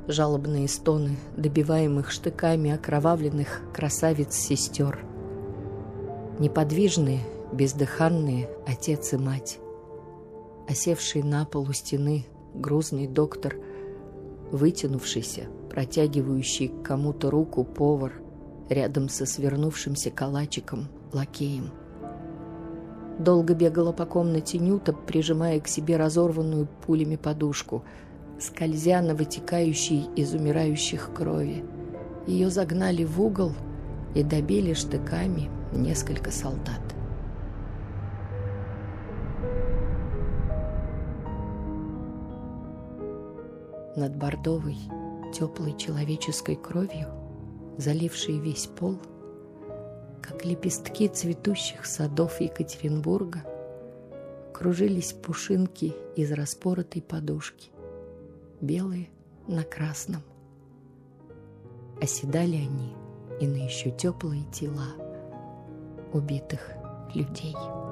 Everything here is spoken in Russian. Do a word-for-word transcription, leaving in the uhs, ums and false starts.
жалобные стоны добиваемых штыками окровавленных красавиц-сестер. Неподвижные, бездыханные отец и мать. Осевший на пол у стены грузный доктор, вытянувшийся, протягивающий к кому-то руку повар, рядом со свернувшимся калачиком лакеем. Долго бегала по комнате Нюта, прижимая к себе разорванную пулями подушку, скользя на вытекающей из умирающих крови. Ее загнали в угол и добили штыками несколько солдат. Над бордовой, теплой человеческой кровью, залившей весь пол, как лепестки цветущих садов Екатеринбурга, кружились пушинки из распоротой подушки, белые на красном. Оседали они и на еще теплые тела убитых людей.